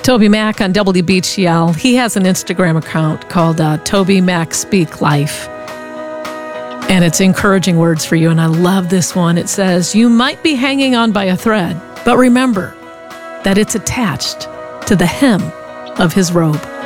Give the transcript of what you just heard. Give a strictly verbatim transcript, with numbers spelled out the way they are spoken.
Toby Mack on W B T L. He has an Instagram account called uh, Toby Mack Speak Life. And it's encouraging words for you. And I love this one. It says, you might be hanging on by a thread, but remember that it's attached to the hem of his robe.